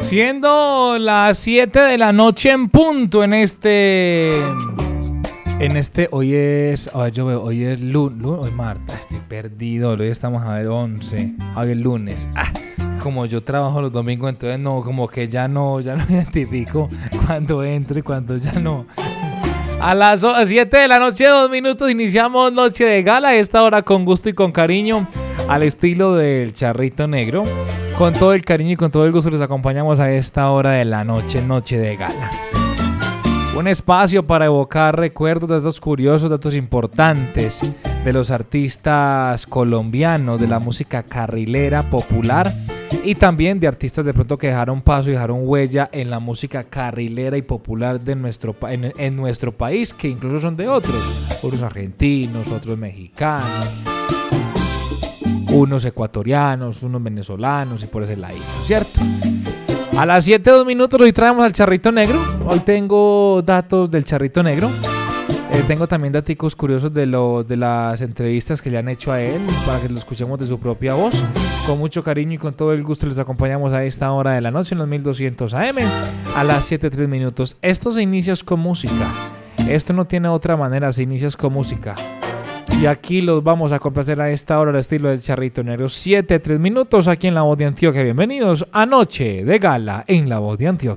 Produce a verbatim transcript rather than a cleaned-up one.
Siendo las siete de la noche en punto en este... En este, hoy es... A ver, yo veo, hoy es lunes, hoy martes, estoy perdido, hoy estamos a ver once, hoy es lunes. Ah, como yo trabajo los domingos, entonces no, como que ya no, ya no identifico cuando entro y cuando ya no. A las siete de la noche, dos minutos, iniciamos Noche de Gala, a esta hora con gusto y con cariño, al estilo del Charrito Negro. Con todo el cariño y con todo el gusto les acompañamos a esta hora de la noche, Noche de Gala. Un espacio para evocar recuerdos, datos curiosos, datos importantes de los artistas colombianos, de la música carrilera popular y también de artistas de pronto que dejaron paso y dejaron huella en la música carrilera y popular de nuestro, en, en nuestro país, que incluso son de otros, unos argentinos, otros mexicanos, unos ecuatorianos, unos venezolanos y por ese ladito, ¿cierto? A las siete, dos minutos hoy traemos al Charrito Negro. Hoy tengo datos del Charrito Negro. Eh, tengo también datos curiosos de, lo, de las entrevistas que le han hecho a él para que lo escuchemos de su propia voz. Con mucho cariño y con todo el gusto les acompañamos a esta hora de la noche en los mil doscientos A M a las siete, tres minutos. Esto se inicia con música. Esto no tiene otra manera, se inicia con música. Y aquí los vamos a complacer a esta hora al estilo del Charrito Negro. siete, tres minutos aquí en La Voz de Antioquia. Bienvenidos a Noche de Gala en La Voz de Antioquia.